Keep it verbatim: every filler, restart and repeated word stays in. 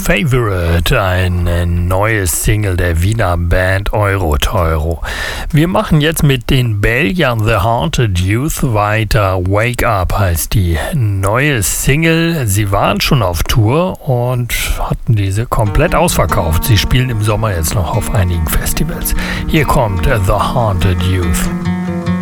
Favorite, ein neues Single der Wiener Band Euroteuro. Wir machen jetzt mit den Belgiern The Haunted Youth weiter. Wake Up heißt die neue Single. Sie waren schon auf Tour und hatten diese komplett ausverkauft. Sie spielen im Sommer jetzt noch auf einigen Festivals. Hier kommt The Haunted Youth.